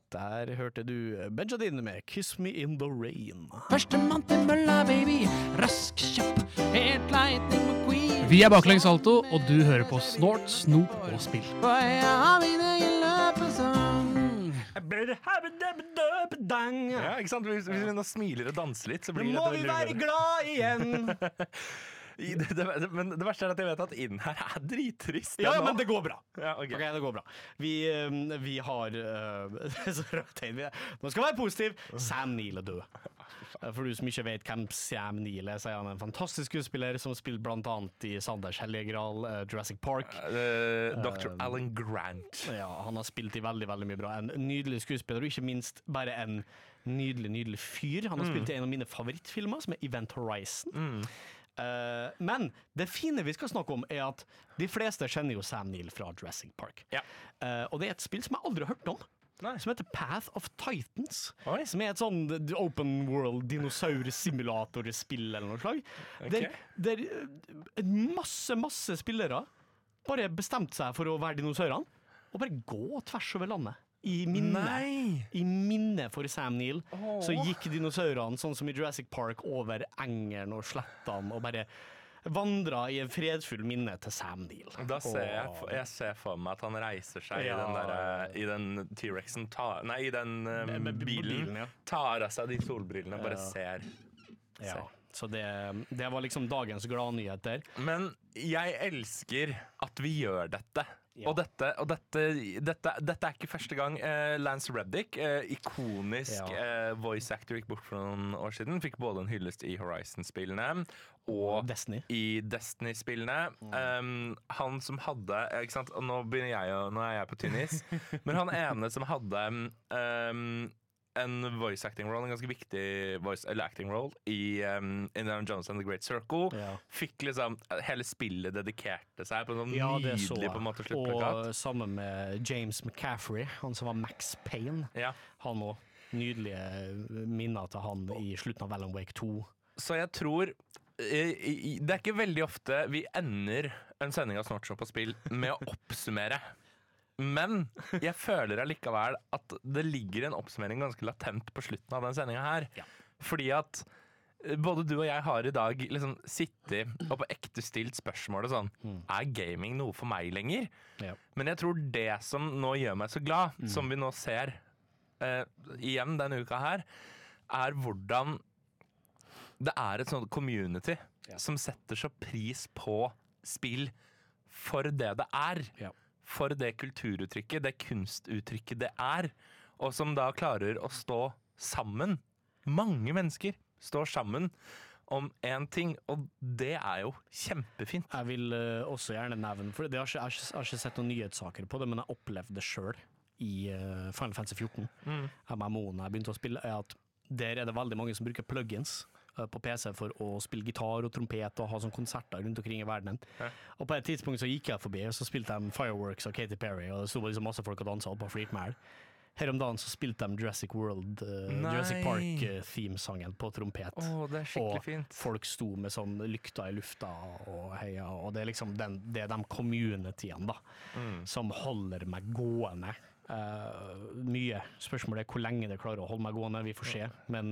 Der hørte du Benjamin med Kiss Me In The Rain. Førstemann til mølla, baby. Rask, kjapp, helt lightning McQueen. Vi er Baklengs Salto, og du hører på Snort, Snop og Spill. For jeg har min egen løpesang. Ja, ikke sant? Hvis vi nå smiler og danser litt, så blir Nå må vi være glad igjen. Men det verste er at jeg vet at inn her er drittrist. Ja, men det går bra. Ja, ok. Ok, det går bra. Vi har så rart, nå skal vi være positiv. Sam Neill er død. For du som ikke vet hvem Sam Neill er, så er han en fantastisk skuespiller som spiller blant annet i Sanders Hellige Gral, Jurassic Park. Dr. Alan Grant. Ja, han har spilt i veldig, veldig mye bra. En nydelig skuespiller, og ikke minst bare en nydelig fyr. Han har spilt i en av mine favorittfilmer, som er Event Horizon. Men det fine vi skal snakke om er at de fleste kjenner jo Sam Neill fra Jurassic Park. Ja. Og det er et spill som jeg aldri har hørt om. Nei. Som heter Path of Titans. Oi. Som er et sånn open world dinosaursimulatorspill eller noe slag. Ok. Der masse spillere bare bestemte seg for å være dinosaurene og bare gå tvers over landet. I minne for Sam Neill så gikk dinosaurene sånn som i Jurassic Park over engeren og slettene og bare vandra i en fredfull minne til Sam Neill. Da ser jeg ser for meg at han reiser seg i den T-Rexen, i den bilen, tar av seg de solbrillene og bare ser. Så det var liksom dagens gladnyheter. Men jeg elsker at vi gjør dette. Og dette er ikke første gang. Lance Reddick, ikonisk voice actor, gikk bort for noen år siden. Fikk både en hyllest i Horizon-spillene og Destiny. I Destiny-spillene. Han som hadde, ikke sant, og nå er jeg på tynnis, men han ene som hadde en voice acting role, en ganske viktig acting role i Indiana Jones and the Great Circle, fikk liksom hele spillet dedikerte seg på en sånn nydelig på en måte sluttplakat. Og sammen med James McCaffrey, han som var Max Payne, han også nydelige minner til han i slutten av Alan Wake 2. Så jeg tror det er ikke veldig ofte vi ender en sending av Snort på spill med å oppsummere. Men jeg føler allikevel at det ligger en oppsummering ganske latent på slutten av den sendingen her. Fordi at både du og jeg har i dag liksom sittet og på ekte stilt spørsmålet sånn, er gaming noe for meg lenger? Men jeg tror det som nå gjør meg så glad, som vi nå ser igjen denne uka her, er hvordan det er et sånt community som setter så pris på spill for det det er. For det kulturuttrykket, det kunstuttrykket det er, og som da klarer å stå sammen. Mange mennesker står sammen om en ting, og det er jo kjempefint. Jeg vil også gjerne nevne, for jeg har ikke sett noen nyhetssaker på det, men jeg opplevde det selv i Final Fantasy 14. MMO-en jeg begynte å spille, er at der er det veldig mange som bruker plugins på PC for å spille gitar og trompet og ha sånne konserter rundt omkring i verden. Og på et tidspunkt så gikk jeg forbi, og så spilte de Fireworks og Katy Perry, og det sto liksom masse folk og danset opp og flirt med det. Her om dagen så spilte de Jurassic World, Jurassic Park-themesangen på trompet. Det er skikkelig fint. Og folk sto med sånn lykta i lufta og heia, og det er liksom det er de communityene da, som holder meg gående. Mye. Spørsmålet er hvor lenge det klarer å holde meg gående, vi får se. Men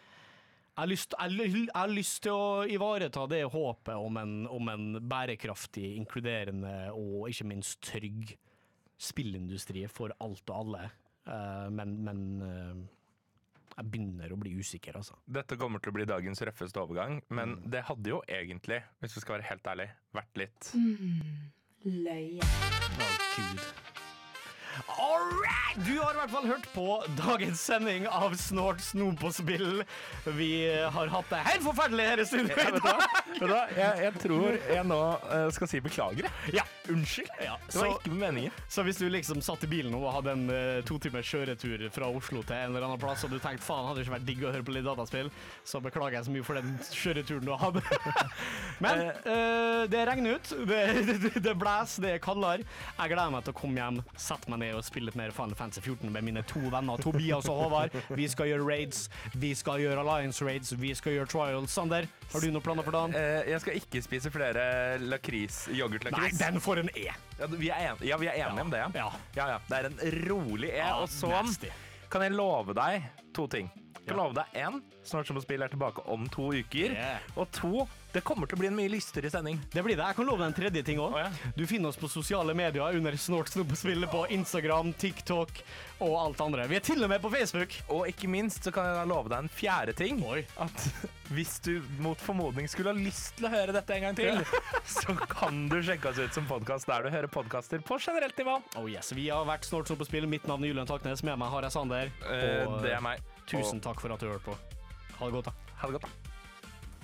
jeg har lyst til å ivareta det håpet om en bærekraftig, inkluderende og ikke minst trygg spillindustri for alt og alle. Men jeg begynner å bli usikker, altså. Dette kommer til å bli dagens røffeste overgang, men det hadde jo egentlig, hvis vi skal være helt ærlig, vært litt løye. Gud. Alright! Du har i hvert fall hørt på dagens sending av Snort, Snop og Spill. Vi har hatt det helt forferdelig her i studio i dag. Jeg tror jeg nå skal si beklager. Ja, unnskyld. Det var ikke med meningen. Så hvis du liksom satt i bilen og hadde en 2 timers kjøretur fra Oslo til en eller annen plass, og du tenkte, faen, hadde det ikke vært digg å høre på litt dataspill, så beklager jeg så mye for den kjøreturen du hadde. Men det regner ut, det blæs, det er kaldere. Jeg gleder meg til å komme hjem, sette meg ned og spille litt mer Final Fantasy 14 med mine 2 venner, Tobias og Håvard. Vi skal gjøre raids, vi skal gjøre Alliance raids, vi skal gjøre trials. Sander, har du noen planer for dagen? Jeg skal ikke spise flere yoghurt-lakris. Nei, den får en E. Vi er enige om det, ja. Det er en rolig E, og så kan jeg love deg 2 ting. Jeg kan love deg 1, Snart som på spill tilbake om 2 uker. Og 2, det kommer til å bli en mye lystigere sending. Det blir det. Jeg kan love deg en tredje ting også. Ja. Du finner oss på sosiale medier under Snort Snopp og Spill på Instagram, TikTok og alt andre. Vi til og med på Facebook. Og ikke minst så kan jeg da love deg en 4. ting. At hvis du mot formodning skulle ha lyst til å høre dette en gang til, så kan du sjekke oss ut som podcast der du hører podcaster på generelt nivå. Oh yes, vi har vært Snort Snopp og Spill. Mitt navn er Julian Taknes. Med meg har jeg Sander. Det er meg. Tusen takk for at du hørte på. Ha det godt da. Ha det godt da.